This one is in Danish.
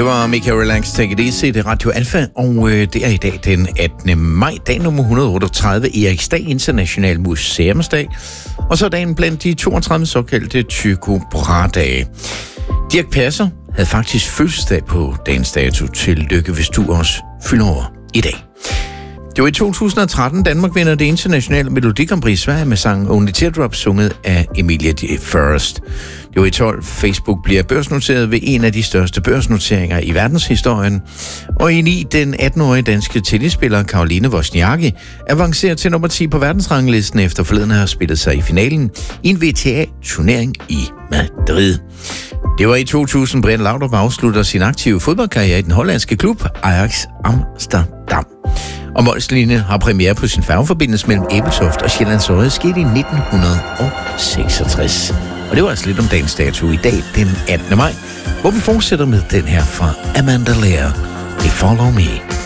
Det var Mika Relax, Take It Easy, det er Radio Alfa, og det er i dag den 18. maj, dag nummer 138, Eriksdag, International Museumsdag, og så er dagen blandt de 32 såkaldte Tycho Brahe-dage. Dirch Passer havde faktisk fødselsdag på dagens dato. Tillykke, hvis du også fylder år i dag. Det var i 2013, Danmark vinder det internationale Melodi Grand Prix i Sverige med sangen Only Teardrops, sunget af Emilia de Forest. Det var i 12, Facebook bliver børsnoteret ved en af de største børsnoteringer i verdenshistorien. Og i 9, den 18-årige danske tennisspiller Caroline Wozniacki avancerer til nummer 10 på verdensranglisten efter forleden at have spillet sig i finalen i en WTA-turnering i Madrid. Det var i 2000, Brian Laudrup afslutter sin aktive fodboldkarriere i den hollandske klub Ajax Amsterdam. Og Molslinjen har premiere på sin færgeforbindelse mellem Ebeltoft og Sjællands Odde, skete i 1966. Og det var altså lidt om dagens dato i dag, den 18. maj, hvor vi fortsætter med den her fra Amanda Lear, They Follow Me.